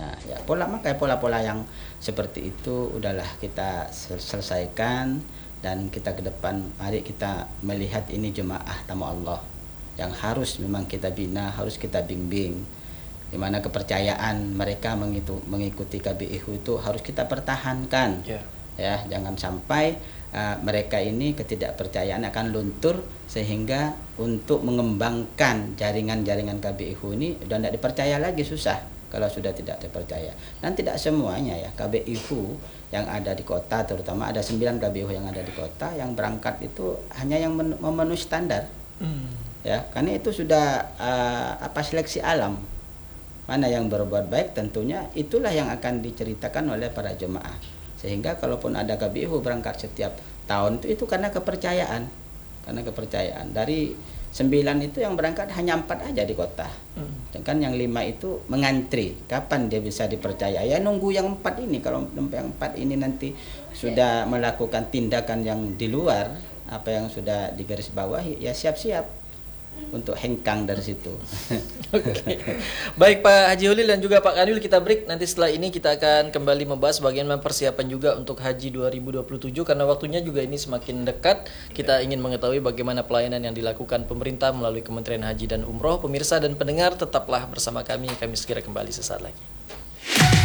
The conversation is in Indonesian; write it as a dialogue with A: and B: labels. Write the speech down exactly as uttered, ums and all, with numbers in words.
A: Nah, ya pola makanya pola-pola yang seperti itu udahlah kita selesaikan, dan kita ke depan mari kita melihat ini jemaah tamu Allah yang harus memang kita bina, harus kita bimbing, di mana kepercayaan mereka mengikuti K B I H U itu harus kita pertahankan. Yeah. Ya, jangan sampai uh, mereka ini ketidakpercayaan akan luntur, sehingga untuk mengembangkan jaringan-jaringan K B I H U ini udah tidak dipercaya lagi, susah kalau sudah tidak dipercaya. Dan tidak semuanya ya K B I H U yang ada di kota, terutama ada sembilan K B I H U yang ada di kota yang berangkat itu hanya yang memenuhi standar. Hmm. Ya, karena itu sudah uh, apa seleksi alam. Mana yang berbuat baik tentunya itulah yang akan diceritakan oleh para jemaah. Sehingga kalaupun ada K B I H U berangkat setiap tahun itu itu karena kepercayaan. Karena kepercayaan. Dari sembilan itu yang berangkat hanya empat aja di kota. Hmm. Sedangkan yang lima itu mengantri. Kapan dia bisa dipercaya? Ya nunggu yang empat ini. Kalau yang empat ini nanti sudah melakukan tindakan yang di luar apa yang sudah digarisbawahi, ya siap-siap untuk hengkang dari situ.
B: Oke. Baik Pak Haji Holil dan juga Pak Kanwil, kita break. Nanti setelah ini kita akan kembali membahas bagaimana persiapan juga untuk Haji dua ribu dua puluh tujuh, karena waktunya juga ini semakin dekat. Kita ingin mengetahui bagaimana pelayanan yang dilakukan pemerintah melalui Kementerian Haji dan Umroh. Pemirsa dan pendengar, tetaplah bersama kami. Kami segera kembali sesaat lagi.